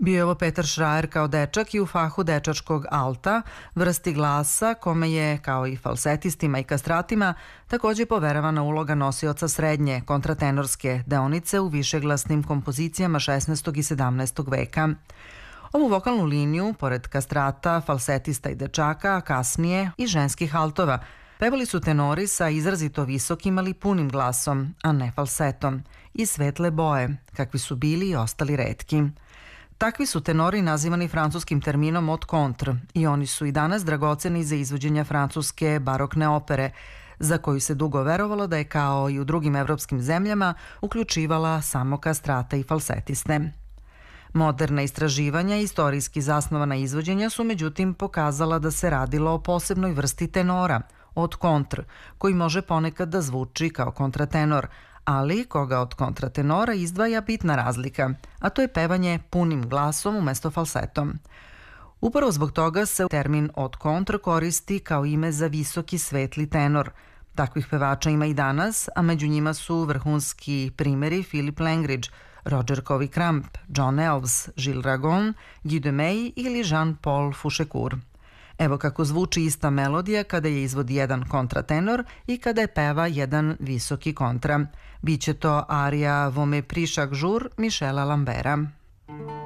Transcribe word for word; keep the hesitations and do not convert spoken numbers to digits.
Bio je ovo Petar Schreier kao dečak i u fahu dečačkog alta, vrsti glasa kome je, kao i falsetistima i kastratima, takođe poveravana uloga nosioca srednje, kontratenorske deonice u višeglasnim kompozicijama šesnaestog i sedamnaestog veka. Ovu vokalnu liniju, pored kastrata, falsetista i dečaka, a kasnije i ženskih altova, pevali su tenori sa izrazito visokim ali punim glasom, a ne falsetom, i svetle boje, kakvi su bili i ostali retki. Takvi su tenori nazivani francuskim terminom haute contre i oni su i danas dragoceni za izvođenja francuske barokne opere, za koju se dugo verovalo da je kao i u drugim evropskim zemljama uključivala samo kastrata i falsetiste. Moderna istraživanja i istorijski zasnovana izvođenja su međutim pokazala da se radilo o posebnoj vrsti tenora, haute contre, koji može ponekad da zvuči kao kontratenor, ali koga od kontratenora izdvaja bitna razlika, a to je pevanje punim glasom umesto falsetom. Upravo zbog toga se termin haute contre koristi kao ime za visoki svetli tenor. Takvih pevača ima i danas, a među njima su vrhunski primeri Philip Langridge, Roger Covey-Cramp, John Elves, Gilles Ragon, Guy de May ili Jean-Paul Fouchécourt. Evo kako zvuči ista melodija kada je izvodi jedan kontratenor i kada je peva jedan visoki kontra. Biće to arija Vos mépris chaque jour Michela Lambera.